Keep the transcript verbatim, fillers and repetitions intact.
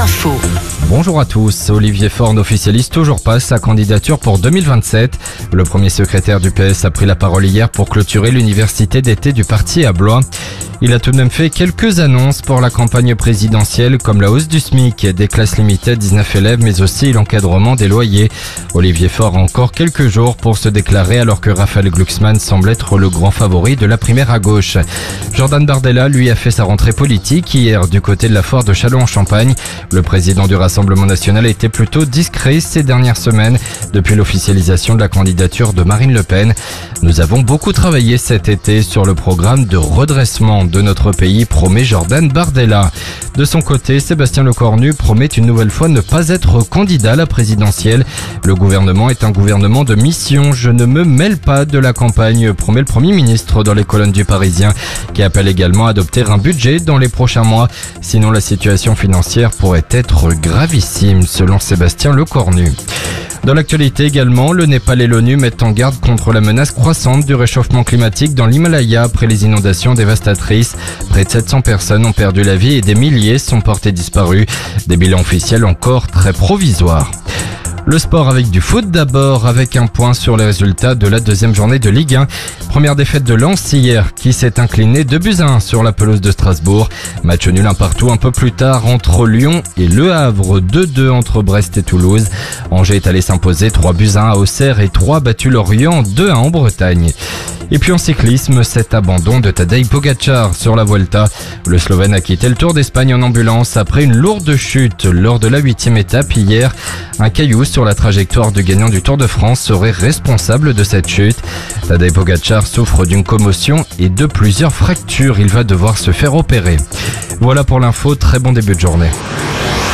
info. Bonjour à tous. Olivier Faure n'officialise toujours pas sa candidature pour deux mille vingt-sept. Le premier secrétaire du P S a pris la parole hier pour clôturer l'université d'été du parti à Blois. Il a tout de même fait quelques annonces pour la campagne présidentielle, comme la hausse du SMIC, des classes limitées à dix-neuf élèves, mais aussi l'encadrement des loyers. Olivier Faure a encore quelques jours pour se déclarer, alors que Raphaël Glucksmann semble être le grand favori de la primaire à gauche. Jordan Bardella, lui, a fait sa rentrée politique hier du côté de la foire de Châlons-en-Champagne. Le président du Rassemblement national a été plutôt discret ces dernières semaines depuis l'officialisation de la candidature de Marine Le Pen. Nous avons beaucoup travaillé cet été sur le programme de redressement de notre pays, promet Jordan Bardella. De son côté, Sébastien Lecornu promet une nouvelle fois ne pas être candidat à la présidentielle. Le gouvernement est un gouvernement de mission. Je ne me mêle pas de la campagne, promet le Premier ministre dans les colonnes du Parisien, qui appelle également à adopter un budget dans les prochains mois. Sinon, la situation financière pourrait être gravissime, selon Sébastien Lecornu. Dans l'actualité également, le Népal et l'ONU mettent en garde contre la menace croissante du réchauffement climatique dans l'Himalaya après les inondations dévastatrices. Près de sept cents personnes ont perdu la vie et des milliers sont portés disparus. Des bilans officiels encore très provisoires. Le sport avec du foot d'abord, avec un point sur les résultats de la deuxième journée de Ligue un. Première défaite de Lens hier, qui s'est incliné deux buts à un sur la pelouse de Strasbourg. Match nul un partout un peu plus tard entre Lyon et Le Havre, deux deux entre Brest et Toulouse. Angers est allé s'imposer trois buts à un à Auxerre et trois battu Lorient deux à un en Bretagne. Et puis en cyclisme, cet abandon de Tadej Pogačar sur la Vuelta. Le Slovène a quitté le Tour d'Espagne en ambulance après une lourde chute lors de la huitième étape hier. Un caillou sur la trajectoire du gagnant du Tour de France serait responsable de cette chute. Tadej Pogačar souffre d'une commotion et de plusieurs fractures. Il va devoir se faire opérer. Voilà pour l'info, très bon début de journée.